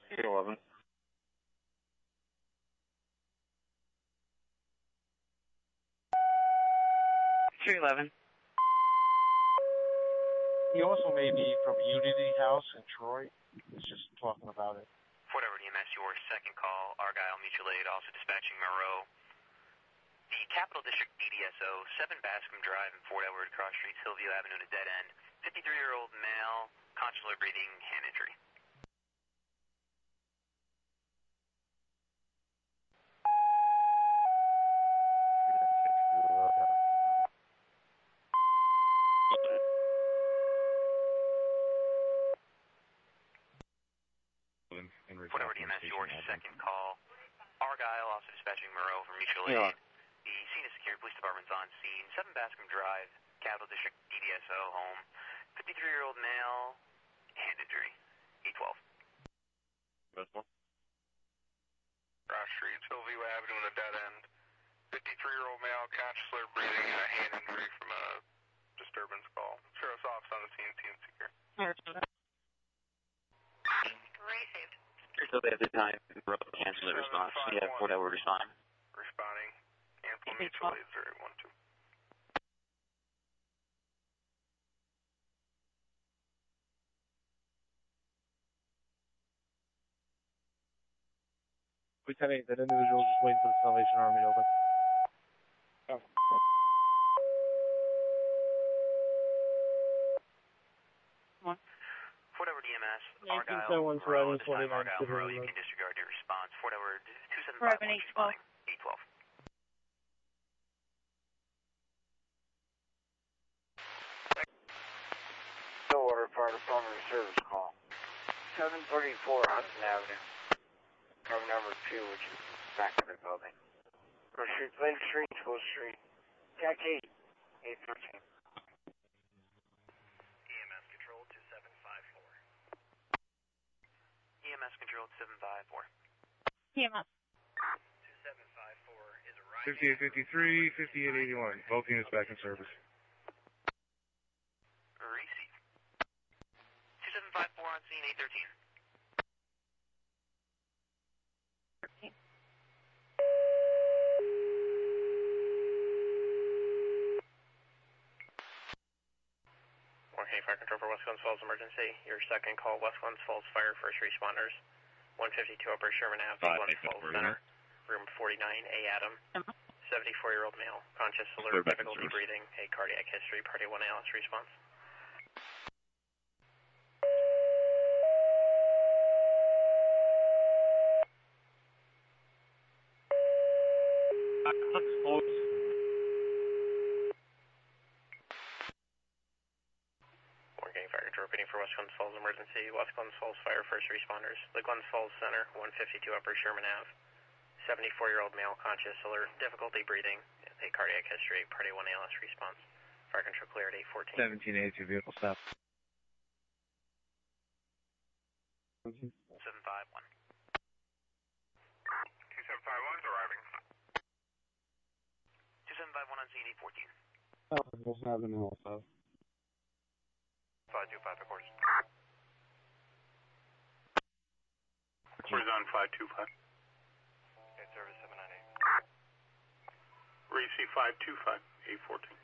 811. He also may be from Unity House in Troy. He's just talking about it. Fort Edward EMS, your second call. Argyle Mutual Aid, also dispatching Monroe. The Capital District DDSO, 7 Bascom Drive in Fort Edward, cross streets, Hillview Avenue to dead end. 53-year-old male, consular breathing, hand injury. Fort Edward EMS, your second call. Argyle, also dispatching Monroe from Mutual Aid. The scene is secured. Police department's on scene. 7 Bascom Drive, Capital District DDSO home. 53-year-old male, hand injury. 812. Cross streets, Hillview Avenue to dead end. 53-year-old male, consular breathing, and a hand injury from a disturbance call. Sheriff's office on the scene, team secure. Received. So they have the time to cancel the response. We have Fort Edward responding. Responding. Cancel Mutual Aid 0812. Lieutenant, that individual is just waiting for the Salvation Army to open. Oh. Fort Edward EMS, 1871 Argyle, surrounding this time 49 Argyle, Civil Monroe, you Road. can disregard your response. Fort Edward 275, Forever, responding. 812. Stillwater Fire Department service call. 734 Hudson Avenue. Room number 2, which is back of the building. Cross Street, Lake Street, School Street. Taxi 813. EMS control 2754. EMS control 754. EMS. 2754 is arriving. 5853, 5881. Both units back in service. Receive. 2754 on scene 813. Okay, Fire Control for West Glens Falls Emergency. Your second call, West Glens Falls Fire First Responders. 152 Upper Sherman Ave, Glens Falls Center. Room 49A Adam. 74-year-old male. Conscious, alert, difficulty breathing. A cardiac history. Party 1 ALS response. Morgan Fire Control repeating for West Glens Falls Emergency. West Glens Falls Fire First Responders. The Glens Falls Center, 152 Upper Sherman Ave. 74-year-old male, conscious, alert, difficulty breathing. A cardiac history. Party 1 ALS response. Fire Control cleared 814. 1782 vehicle stop. 751. 2751 is arriving. 2751 on scene 814. Oh, what's happening also? 525 of course. Where's on 525? Okay, service 798. Receive 525, 814.